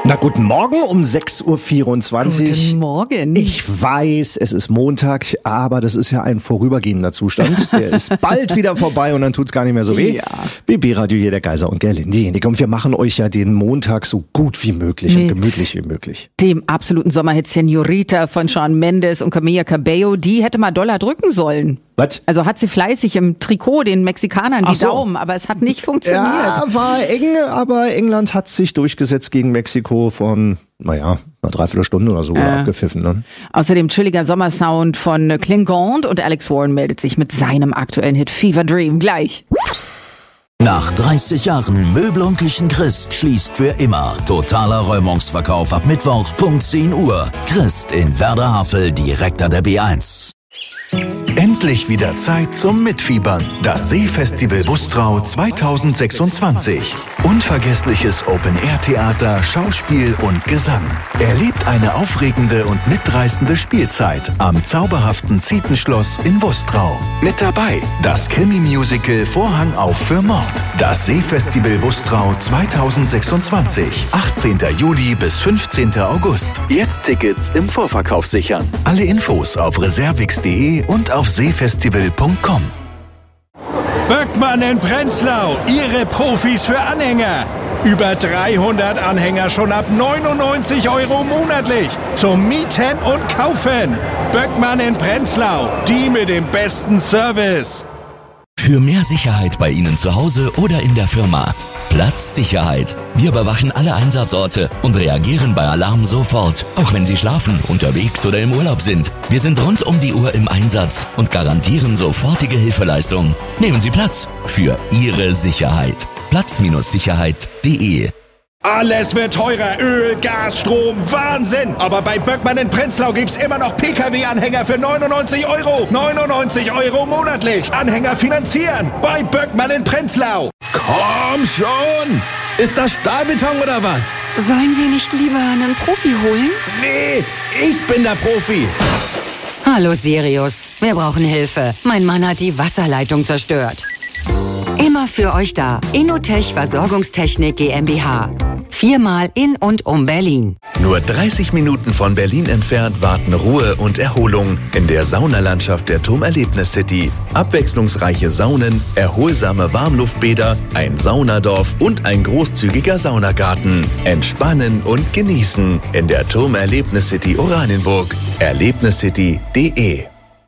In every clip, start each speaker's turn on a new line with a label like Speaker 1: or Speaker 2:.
Speaker 1: Na, guten Morgen um 6.24 Uhr.
Speaker 2: Guten Morgen.
Speaker 1: Ich weiß, es ist Montag, aber das ist ja ein vorübergehender Zustand. Der ist bald wieder vorbei und dann tut's gar nicht mehr so weh.
Speaker 2: Ja.
Speaker 1: BB-Radio hier, der Geiser und Gerlinde. Und wir machen euch ja den Montag so gut wie möglich und gemütlich wie möglich.
Speaker 2: Dem absoluten Sommerhit Señorita von Shawn Mendes und Camila Cabello, die hätte mal Dollar drücken sollen.
Speaker 1: Was?
Speaker 2: Also hat sie fleißig im Trikot den Mexikanern die
Speaker 1: so.
Speaker 2: Daumen, aber es hat nicht funktioniert.
Speaker 1: Ja, war eng, aber England hat sich durchgesetzt gegen Mexiko von, einer Dreiviertelstunde oder so abgepfiffen. Ne?
Speaker 2: Außerdem chilliger Sommersound von Klingond und Alex Warren meldet sich mit seinem aktuellen Hit Fever Dream gleich.
Speaker 3: Nach 30 Jahren Möbel und Küchenchrist schließt für immer. Totaler Räumungsverkauf ab Mittwoch, Punkt 10 Uhr. Christ in Werder-Havel, direkt an der B1.
Speaker 4: Endlich wieder Zeit zum Mitfiebern. Das Seefestival Wustrau 2026. Unvergessliches Open-Air-Theater, Schauspiel und Gesang. Erlebt eine aufregende und mitreißende Spielzeit am zauberhaften Zietenschloss in Wustrau. Mit dabei das Krimi-Musical Vorhang auf für Mord. Das Seefestival Wustrau 2026. 18. Juli bis 15. August. Jetzt Tickets im Vorverkauf sichern. Alle Infos auf reservix.de und auf seefestival.com.
Speaker 5: Böckmann in Prenzlau, Ihre Profis für Anhänger. Über 300 Anhänger schon ab 99 € monatlich. Zum Mieten und Kaufen. Böckmann in Prenzlau, die mit dem besten Service.
Speaker 3: Für mehr Sicherheit bei Ihnen zu Hause oder in der Firma. Platzsicherheit. Wir überwachen alle Einsatzorte und reagieren bei Alarm sofort, auch wenn Sie schlafen, unterwegs oder im Urlaub sind. Wir sind rund um die Uhr im Einsatz und garantieren sofortige Hilfeleistung. Nehmen Sie Platz für Ihre Sicherheit. Platz-sicherheit.de.
Speaker 5: Alles wird teurer. Öl, Gas, Strom, Wahnsinn. Aber bei Böckmann in Prenzlau gibt's immer noch Pkw-Anhänger für 99 €. 99 € monatlich. Anhänger finanzieren. Bei Böckmann in Prenzlau.
Speaker 6: Komm schon! Ist das Stahlbeton oder was?
Speaker 7: Sollen wir nicht lieber einen Profi holen?
Speaker 6: Nee, ich bin der Profi.
Speaker 7: Hallo Sirius, wir brauchen Hilfe. Mein Mann hat die Wasserleitung zerstört. Immer für euch da. Innotech Versorgungstechnik GmbH. 4-mal in und um Berlin.
Speaker 4: Nur 30 Minuten von Berlin entfernt warten Ruhe und Erholung in der Saunalandschaft der Turmerlebnis City. Abwechslungsreiche Saunen, erholsame Warmluftbäder, ein Saunadorf und ein großzügiger Saunagarten. Entspannen und genießen in der Turmerlebnis City Oranienburg. Erlebniscity.de.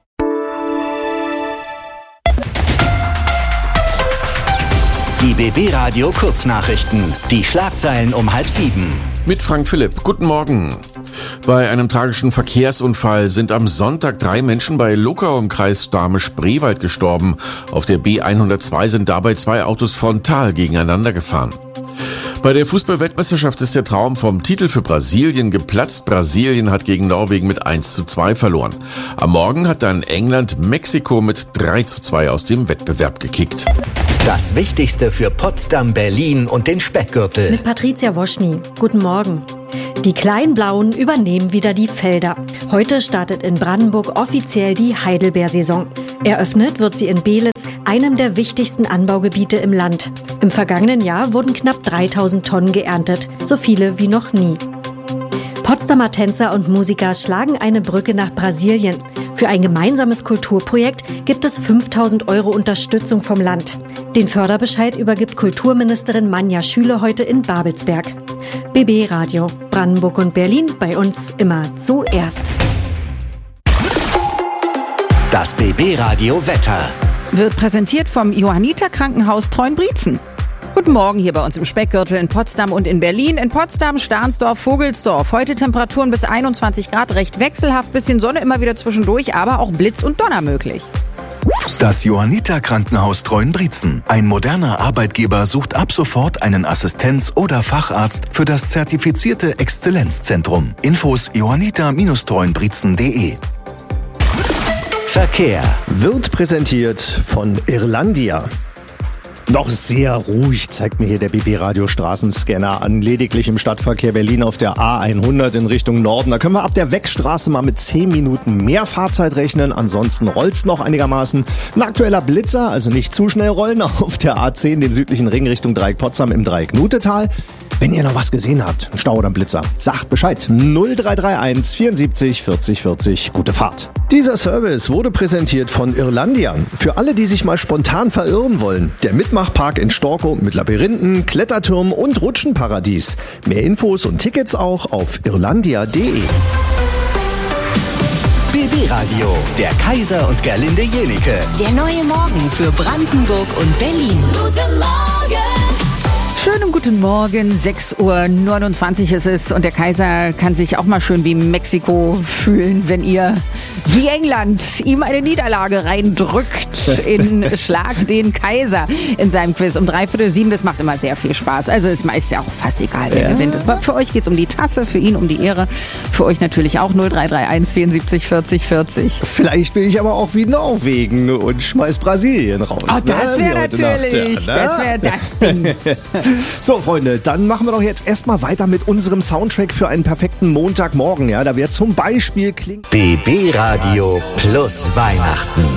Speaker 8: Die BB-Radio Kurznachrichten. Die Schlagzeilen um 6:30.
Speaker 9: Mit Frank Philipp. Guten Morgen. Bei einem tragischen Verkehrsunfall sind am Sonntag 3 Menschen bei Luckau im Kreis Dahme-Spreewald gestorben. Auf der B102 sind dabei 2 Autos frontal gegeneinander gefahren. Bei der Fußball-Weltmeisterschaft ist der Traum vom Titel für Brasilien geplatzt. Brasilien hat gegen Norwegen mit 1:2 verloren. Am Morgen hat dann England Mexiko mit 3:2 aus dem Wettbewerb gekickt.
Speaker 8: Das Wichtigste für Potsdam, Berlin und den Speckgürtel.
Speaker 10: Mit Patricia Woschny. Guten Morgen. Die Kleinblauen übernehmen wieder die Felder. Heute startet in Brandenburg offiziell die Heidelbeersaison. Eröffnet wird sie in Belitz, einem der wichtigsten Anbaugebiete im Land. Im vergangenen Jahr wurden knapp 3000 Tonnen geerntet, so viele wie noch nie. Potsdamer Tänzer und Musiker schlagen eine Brücke nach Brasilien. Für ein gemeinsames Kulturprojekt gibt es 5.000 € Unterstützung vom Land. Den Förderbescheid übergibt Kulturministerin Manja Schüle heute in Babelsberg. BB Radio, Brandenburg und Berlin, bei uns immer zuerst.
Speaker 8: Das BB Radio Wetter.
Speaker 2: Wird präsentiert vom Johanniter Krankenhaus Treuenbrietzen. Guten Morgen hier bei uns im Speckgürtel in Potsdam und in Berlin. In Potsdam, Stahnsdorf, Vogelsdorf. Heute Temperaturen bis 21 Grad, recht wechselhaft, bisschen Sonne immer wieder zwischendurch, aber auch Blitz und Donner möglich.
Speaker 4: Das Johanniter Krankenhaus Treuenbrietzen. Ein moderner Arbeitgeber sucht ab sofort einen Assistenz- oder Facharzt für das zertifizierte Exzellenzzentrum. Infos johanniter-treuenbrietzen.de.
Speaker 1: Verkehr wird präsentiert von Irlandia. Noch sehr ruhig zeigt mir hier der BB-Radio-Straßenscanner an. Lediglich im Stadtverkehr Berlin auf der A100 in Richtung Norden. Da können wir ab der Weckstraße mal mit 10 Minuten mehr Fahrzeit rechnen. Ansonsten rollt's noch einigermaßen. Ein aktueller Blitzer, also nicht zu schnell rollen, auf der A10, dem südlichen Ring Richtung Dreieck Potsdam im Dreieck-Nutetal. Wenn ihr noch was gesehen habt, ein Stau oder ein Blitzer, sagt Bescheid. 0331 74 40 40. Gute Fahrt. Dieser Service wurde präsentiert von Irlandia. Für alle, die sich mal spontan verirren wollen. Der Mitmachpark in Storkow mit Labyrinthen, Kletterturm und Rutschenparadies. Mehr Infos und Tickets auch auf irlandia.de.
Speaker 8: BB Radio, der Kaiser und Gerlinde Jenike.
Speaker 7: Der neue Morgen für Brandenburg und Berlin.
Speaker 2: Guten Morgen! Schönen guten Morgen, 6:29 Uhr ist es und der Kaiser kann sich auch mal schön wie Mexiko fühlen, wenn ihr wie England ihm eine Niederlage reindrückt in Schlag den Kaiser in seinem Quiz um 6:45. Das macht immer sehr viel Spaß. Also ist meist ja auch fast egal, wer gewinnt. Aber für euch geht's um die Tasse, für ihn um die Ehre, für euch natürlich auch 0331 74 40 40.
Speaker 1: Vielleicht bin ich aber auch wie Norwegen und schmeiß Brasilien raus.
Speaker 2: Oh, das wäre natürlich, das wäre das Ding.
Speaker 1: So, Freunde, dann machen wir doch jetzt erstmal weiter mit unserem Soundtrack für einen perfekten Montagmorgen. Ja, da wird zum Beispiel klingen.
Speaker 8: BB Radio plus Weihnachten.